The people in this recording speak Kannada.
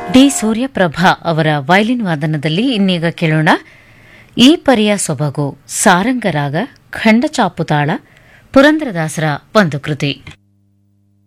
ಡಿ ಸೂರ್ಯಪ್ರಭಾ ಅವರ ವಯಲಿನ್ ವಾದನದಲ್ಲಿ ಇನ್ನೀಗ ಕೇಳೋಣ ಈ ಪರಿಯ ಸೊಬಗು ಸಾರಂಗರಾಗ ಖಂಡಚಾಪುತಾಳ ಪುರಂದರದಾಸರ ಒಂದು ಕೃತಿ.